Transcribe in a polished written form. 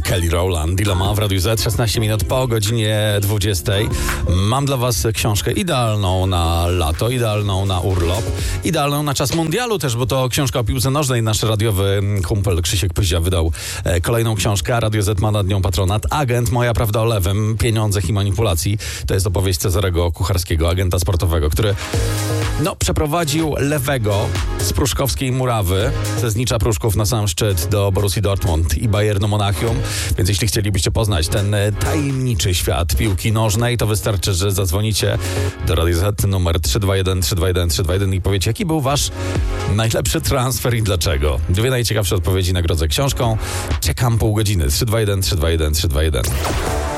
Kelly Rowland, Dilema w Radiu Z, 16 minut po godzinie 20. Mam dla was książkę idealną na lato, idealną na urlop, idealną na czas mundialu też, bo to książka o piłce nożnej. Nasz radiowy kumpel Krzysiek Pyździa wydał kolejną książkę. Radio Z ma nad nią patronat. Agent, moja prawda o lewym, pieniądzach i manipulacji. To jest opowieść Cezarego Kucharskiego, agenta sportowego, który przeprowadził lewego z pruszkowskiej murawy, ze Znicza Pruszków na sam szczyt do Borussii Dortmund i Bayernu Monachium. Więc jeśli chcielibyście poznać ten tajemniczy świat piłki nożnej, to wystarczy, że zadzwonicie do Radia Z numer 321 321 321 i powiecie, jaki był wasz najlepszy transfer i dlaczego. 2 najciekawsze odpowiedzi nagrodzę książką. Czekam pół godziny. 321 321 321.